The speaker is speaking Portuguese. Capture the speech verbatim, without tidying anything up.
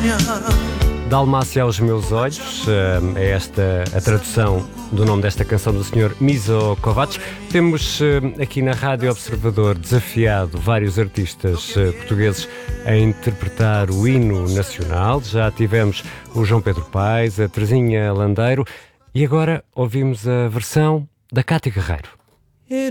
Dalmácia aos meus olhos, é esta a tradução do nome desta canção do senhor Mizo Kovacs. Temos aqui na Rádio Observador desafiado vários artistas portugueses a interpretar o hino nacional. Já tivemos o João Pedro Paes, a Terezinha Landeiro e agora ouvimos a versão da Cátia Guerreiro.